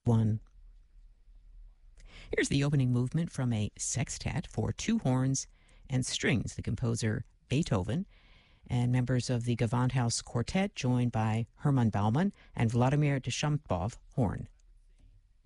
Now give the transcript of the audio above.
1. Here's the opening movement from a sextet for two horns and strings, the composer Beethoven, and members of the Gewandhaus Quartet, joined by Hermann Baumann and Vladimir Deschampov, horn.